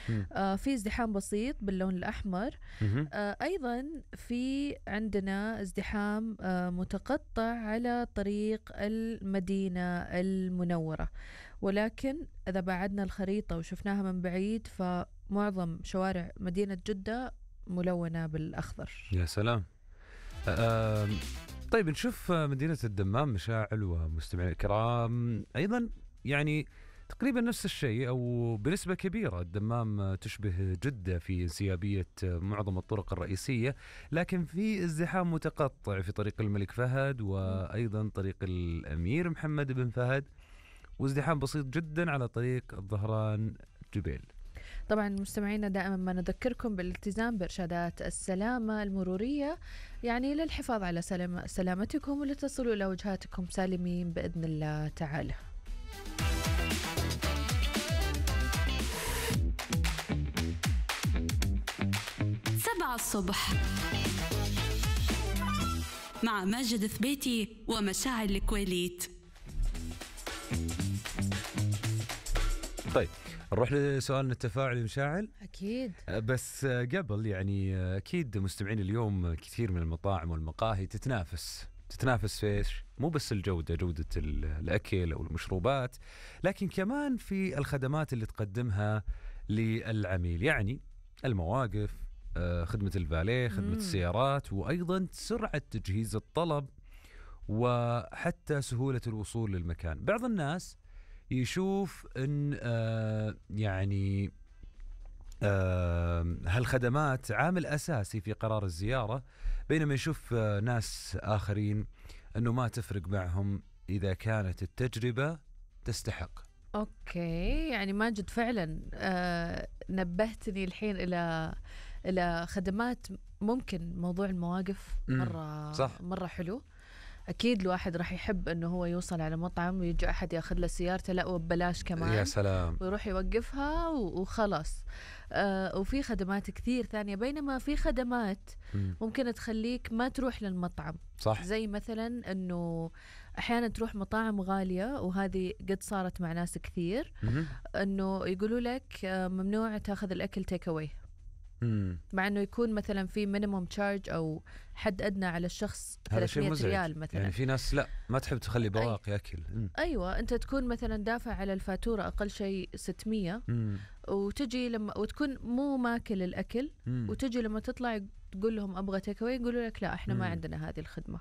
في ازدحام بسيط باللون الأحمر. أيضا في عندنا ازدحام متقطع على طريق المدينة المنورة، ولكن إذا بعدنا الخريطة وشفناها من بعيد فمعظم شوارع مدينة جدة ملونة بالأخضر. يا سلام. طيب نشوف مدينة الدمام مشاعل ومستمعين الكرام أيضا يعني تقريبا نفس الشيء أو بنسبة كبيرة. الدمام تشبه جدة في انسيابية معظم الطرق الرئيسية، لكن في ازدحام متقطع في طريق الملك فهد وأيضا طريق الأمير محمد بن فهد، وازدحام بسيط جدا على طريق الظهران جبيل. طبعا مستمعينا دائما ما نذكركم بالالتزام بإرشادات السلامة المرورية، يعني للحفاظ على سلامتكم ولتصلوا إلى وجهاتكم سالمين بإذن الله تعالى. 7 الصبح مع ماجد ثبيتي ومشاعل الكويليت. طيب نروح لسؤالنا التفاعلي مشاعل. أكيد، بس قبل يعني أكيد مستمعين اليوم كثير من المطاعم والمقاهي تتنافس في إيش؟ مو بس جودة الأكل أو المشروبات، لكن كمان في الخدمات اللي تقدمها للعميل، يعني المواقف، خدمة الفاليه، خدمة السيارات، وأيضا سرعة تجهيز الطلب وحتى سهولة الوصول للمكان. بعض الناس يشوف أن يعني هالخدمات عامل أساسي في قرار الزيارة، بينما يشوف ناس آخرين أنه ما تفرق معهم إذا كانت التجربة تستحق. أوكي، يعني ماجد فعلا نبهتني الحين إلى خدمات. ممكن موضوع المواقف مرة حلو. أكيد الواحد راح يحب أنه هو يوصل على مطعم ويجي أحد يأخذ له سيارته، لا وببلاش كمان. يا سلام. ويروح يوقفها وخلاص. وفي خدمات كثير ثانية، بينما في خدمات ممكن تخليك ما تروح للمطعم. صح. زي مثلا أنه أحيانا تروح مطاعم غالية، وهذه قد صارت مع ناس كثير، أنه يقولوا لك ممنوع تأخذ الأكل تيك أواي، مع أنه يكون مثلا في مينيموم تشارج أو حد أدنى على الشخص 300 ريال مثلا. يعني في ناس لا ما تحب تخلي بواقي أكل. أيوة، أنت تكون مثلا دافع على الفاتورة أقل شيء 600، وتجي لما وتكون مو ماكل الأكل، وتجي لما تطلع تقول لهم أبغى تيك أواي، يقولوا لك لا إحنا ما عندنا هذه الخدمة.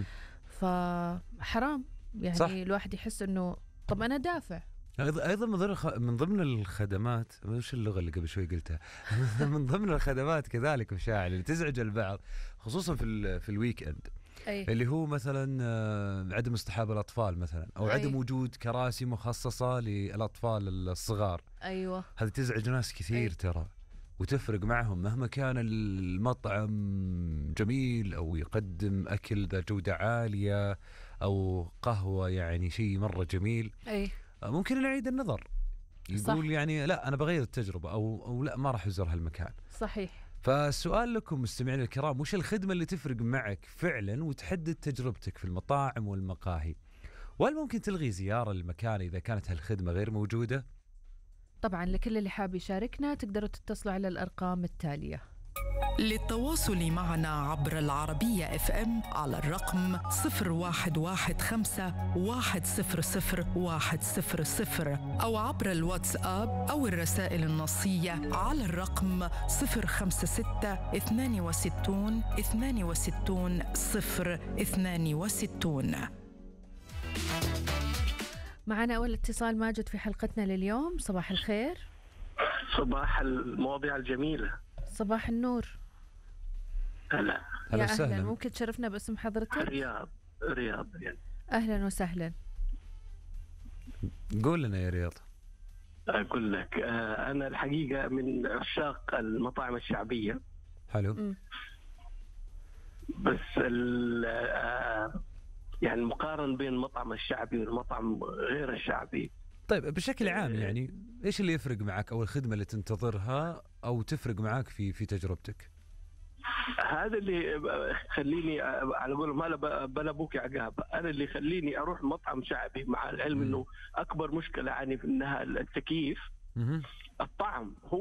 فحرام يعني. صح. الواحد يحس أنه طب أنا دافع. أيضا من ضمن الخدمات، وش اللغة اللي قبل شوي قلتها من ضمن الخدمات كذلك مشاعر اللي تزعج البعض خصوصا في الويكند، اللي هو مثلا عدم اصطحاب الأطفال مثلا، أو عدم وجود كراسي مخصصة للأطفال الصغار. أيوة، هذه تزعج ناس كثير ترى، وتفرق معهم مهما كان المطعم جميل أو يقدم أكل ذا جودة عالية أو قهوة يعني شيء مرة جميل. ممكن نعيد النظر، يقول صح. يعني لا أنا بغير التجربة أو لا ما راح أزور هالمكان. صحيح. فالسؤال لكم مستمعين الكرام، وش الخدمة اللي تفرق معك فعلا وتحدد تجربتك في المطاعم والمقاهي؟ وهل ممكن تلغي زيارة للمكان إذا كانت هالخدمة غير موجودة؟ طبعا لكل اللي حاب يشاركنا تقدروا تتصلوا على الأرقام التالية. للتواصل معنا عبر العربية FM على الرقم 0115-100-100 أو عبر الواتساب أو الرسائل النصية على الرقم 056-62-62-062. معنا أول اتصال ماجد في حلقتنا لليوم. صباح الخير. صباح المواضيع الجميلة. صباح النور. هلا. يا أهلا، ممكن تشرفنا باسم حضرتك؟ رياض يعني. أهلا وسهلا. قول لنا يا رياض. أقول لك أنا الحقيقة من عشاق المطاعم الشعبية. حلو. بس يعني المقارنة بين المطعم الشعبي والمطعم غير الشعبي. طيب بشكل عام يعني إيش اللي يفرق معك أو الخدمة اللي تنتظرها أو تفرق معك في تجربتك؟ هذا اللي خليني على قولهم هلا بلا بوكي عقاب، أنا اللي خليني أروح مطعم شعبي، مع العلم إنه أكبر مشكلة يعني في إنها التكييف. الطعم هو